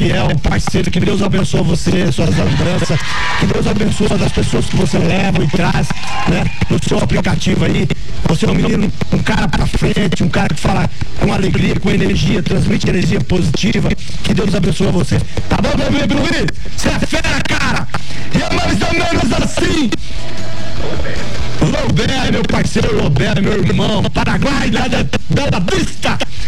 fiel, parceiro. Que Deus abençoe você, suas lembranças. Que Deus abençoe as pessoas que você leva e traz, né, no seu aplicativo aí. Você é um menino, um cara pra frente, um cara que fala com alegria, com energia, transmite energia positiva. Que Deus abençoe você. Tá bom, meu amigo Luiz? Você é fera, cara! E é mais ou menos assim. Lobé, meu parceiro, Lobé, meu irmão, Paraguai, da Bela Vista.